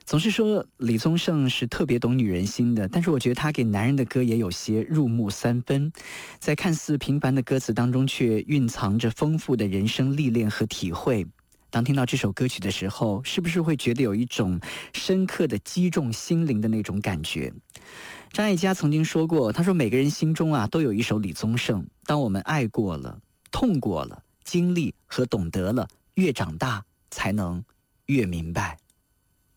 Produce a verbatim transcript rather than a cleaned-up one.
总是说李宗盛是特别懂女人心的，但是我觉得他给男人的歌也有些入木三分，在看似平凡的歌词当中，却蕴藏着丰富的人生历练和体会。当听到这首歌曲的时候，是不是会觉得有一种深刻的击中心灵的那种感觉？张艾嘉曾经说过，他说每个人心中啊都有一首李宗盛，当我们爱过了，痛过了，经历和懂得了，越长大才能越明白。